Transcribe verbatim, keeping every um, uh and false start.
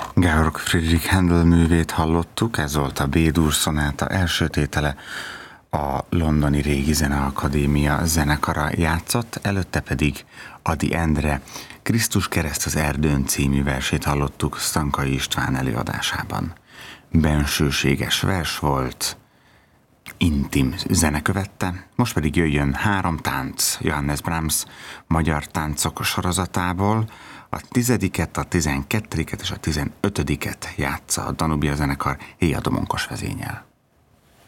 Georg Friedrich Händel művét hallottuk, ez volt a B-dur szonáta első tétele, a londoni Régi Zeneakadémia zenekara játszott, előtte pedig Ady Endre Krisztus kereszt az erdőn című versét hallottuk Sztankai István előadásában. Bensőséges vers volt, intim zene követte, most pedig jöjjön három tánc Johannes Brahms magyar táncok sorozatából. A tizediket, a tizenkettediket és a tizenötödiket játsza a Danubia zenekar Héja Domonkos vezénnyel.